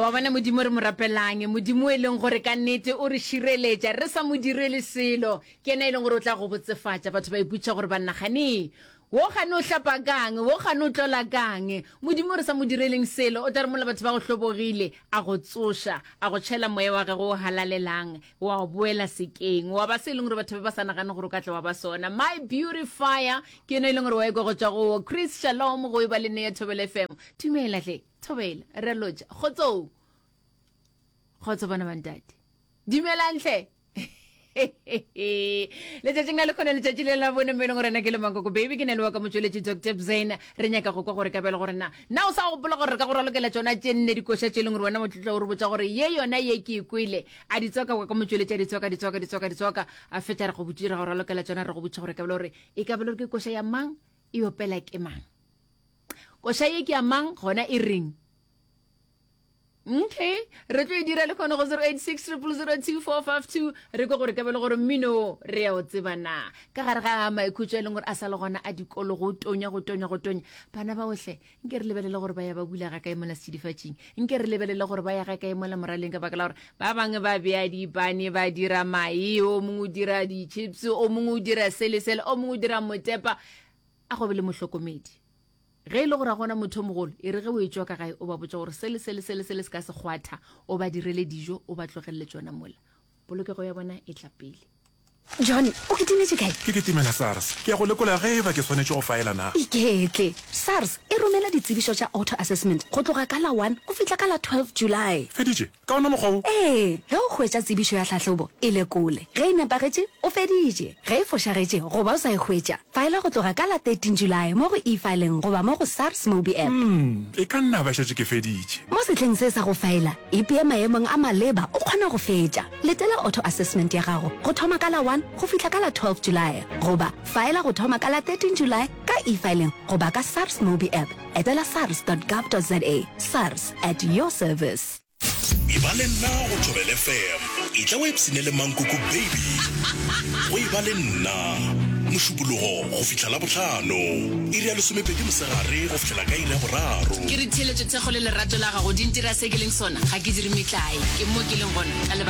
wa bona modimo re mo rapelang modimo e leng gore ka nnete o re shireletša re sa mo direle selo ke ena e leng gore o tla go botsefatša batho ba iputša gore ba nnagane wo gane o hlapa kang wo gane o tlola kang modimo re sa mo direleng selo o tla re mola batho ba go hlobogile a go tsoša a go tšhela moya wa gagwe o halalelang wa go boela sekeng wa ba se e leng gore batho ba ba sa nagane gore o ka tla wa ba sona my beautifier ke ena e leng gore wa ekwa go tšwa go Chris Shalom go e ba le ne ya Thobela FM dumela hle Thobela re loja khotso bana bantate dumelang hle le tšatšing la le khona le tšatši le la bone mo e leng gore na ke le Mankoko baby ke ne le wa ka motsweletši Dr. Zaina re nyaka go kwa gore ka bela gore na o sa gopola gore ka go ralokela tsona tše nne dikoša tše e leng gore wena motlotla o re botša gore ye yona ye ke ikwele a di tsoka kwa ka motsweletši a di tsoka a feta re go botšira go ralokela tsona re go botša gore ka bela gore e ka bela gore ke koša ya mang e opela ke mang koša ye ke ya mang gona e reng okay re tlo e dira le khona go 0860002452 re go gore ka bele gore mmino re ya o tsebana ka gare ga maikutlo e leng gore a sa le gona a dikolo go tonya bana ba ohle nke re lebelele gore ba ya ba bula ga kae mola sidifatšing nke re lebelele gore ba ya ga kae mola moraleng ka baka la gore ba bangwe ba bea dipane ba dira mai o mongwe o dira di-chips o mongwe o dira selesele o mongwe o dira motepa a go be le mohlokomedi ge ile gore a gona motho mogolo e re ge o e tswa ka gae o ba botsa gore sele se ka se kgwatha o ba direle dijo o ba tlogelele tsona mola polokego ya bona e tla pele John, o ke timetše kae? Ke timela SARS. Ke ya go lekola ge ba ke swanetše go faela na. Iketle. SARS e romela ditsebišo tša auto assessment go tloga ka la 1 go fihla ka la 12 July. Feditše ka ona mokgwa o? Ge o hwetša tsebišo ya tlhahlobo e lekole ge e nepagetše o feditše ge e fošagetše goba o sa e hwetša faela go tloga ka la 13 July mo go e-fileng goba mo go SARS Mobi app. E ka nna ba šetše ke feditše. Mo setleng se sa go faela ipea maemong a maleba o kgona go fetša letela auto assessment ya gago go thoma ka la 1 go fihla ka la 12 July goba faela go thoma ka la 13 July ka e-filing goba ka SARS Mobi app etela sars.gov.za. SARS at your service. Ibale nna go Thobela FM itla websine le Mankoko baby o ibale nna mošupologo go fihla la botlhano iri ya lesomepedi mosegare go fihla ka iri ya boraro ke re theletše thekgo le lerato la gago di ntira se ke leng sona ga ke dire metlae ke mo ke leng gona ka lebaka